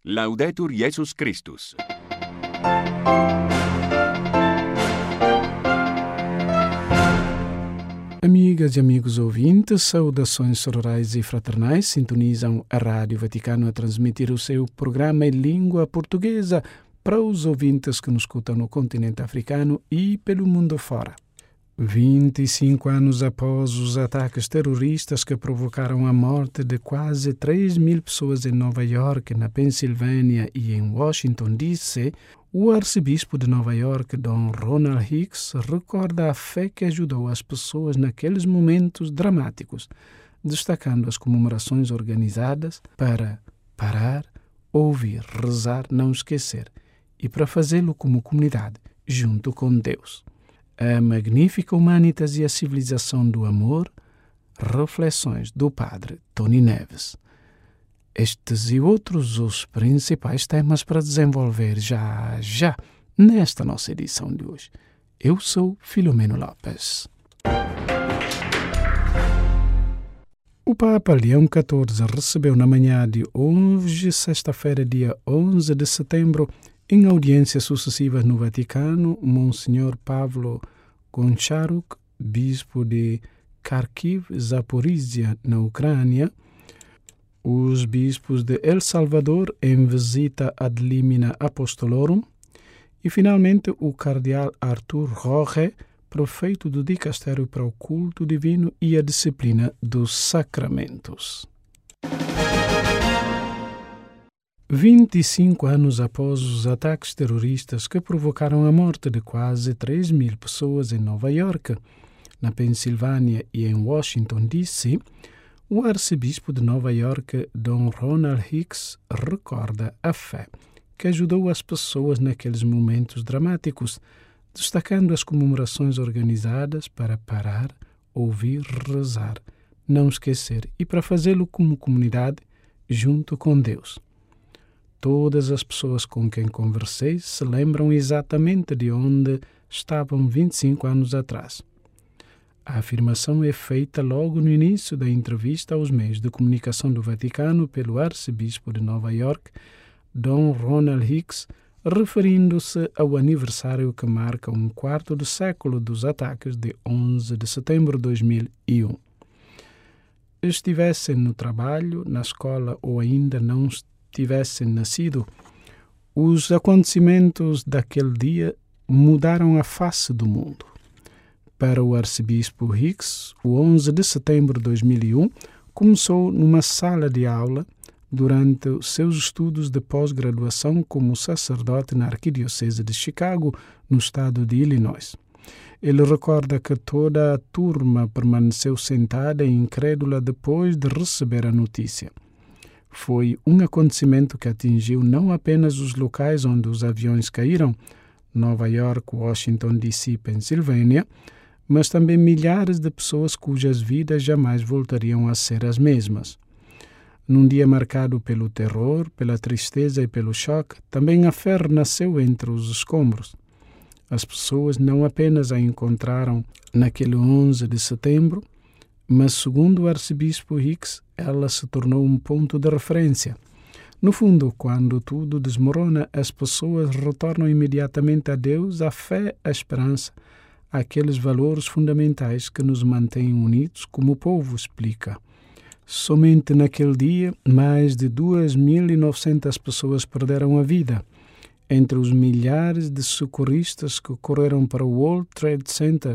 Laudetur Jesus Christus. Amigas e amigos ouvintes, saudações sororais e fraternais, sintonizam a Rádio Vaticano a transmitir o seu programa em língua portuguesa para os ouvintes que nos escutam no continente africano e pelo mundo fora. 25 anos após os ataques terroristas que provocaram a morte de quase 3.000 pessoas em Nova York, na Pensilvânia e em Washington, D.C., o arcebispo de Nova York, Dom Ronald Hicks, recorda a fé que ajudou as pessoas naqueles momentos dramáticos, destacando as comemorações organizadas para parar, ouvir, rezar, não esquecer, e para fazê-lo como comunidade, junto com Deus. A Magnífica Humanitas e a Civilização do Amor, reflexões do padre Tony Neves. Estes e outros os principais temas para desenvolver já nesta nossa edição de hoje. Eu sou Filomeno Lopes. O Papa Leão XIV recebeu na manhã de hoje, sexta-feira, dia 11 de setembro, em audiências sucessivas no Vaticano, Monsenhor Pavlo Goncharuk, bispo de Kharkiv, Zaporizhia, na Ucrânia, os bispos de El Salvador em visita ad limina apostolorum e, finalmente, o cardeal Arthur Roge, prefeito do Dicastério para o Culto Divino e a Disciplina dos Sacramentos. 25 anos após os ataques terroristas que provocaram a morte de quase 3.000 pessoas em Nova York, na Pensilvânia e em Washington, D.C., o arcebispo de Nova York, Dom Ronald Hicks, recorda a fé que ajudou as pessoas naqueles momentos dramáticos, destacando as comemorações organizadas para parar, ouvir, rezar, não esquecer e para fazê-lo como comunidade, junto com Deus. Todas as pessoas com quem conversei se lembram exatamente de onde estavam 25 anos atrás. A afirmação é feita logo no início da entrevista aos meios de comunicação do Vaticano pelo arcebispo de Nova York, Dom Ronald Hicks, referindo-se ao aniversário que marca um quarto de século dos ataques de 11 de setembro de 2001. Estivessem no trabalho, na escola ou ainda não tivessem nascido, os acontecimentos daquele dia mudaram a face do mundo. Para o arcebispo Hicks, o 11 de setembro de 2001 começou numa sala de aula durante os seus estudos de pós-graduação como sacerdote na Arquidiocese de Chicago, no estado de Illinois. Ele recorda que toda a turma permaneceu sentada e incrédula depois de receber a notícia. Foi um acontecimento que atingiu não apenas os locais onde os aviões caíram, Nova York, Washington, D.C. e Pensilvânia, mas também milhares de pessoas cujas vidas jamais voltariam a ser as mesmas. Num dia marcado pelo terror, pela tristeza e pelo choque, também a fé renasceu entre os escombros. As pessoas não apenas a encontraram naquele 11 de setembro, mas, segundo o arcebispo Hicks, ela se tornou um ponto de referência. No fundo, quando tudo desmorona, as pessoas retornam imediatamente a Deus, a fé, a esperança, aqueles valores fundamentais que nos mantêm unidos como o povo, explica. Somente naquele dia, mais de 2.900 pessoas perderam a vida, entre os milhares de socorristas que correram para o World Trade Center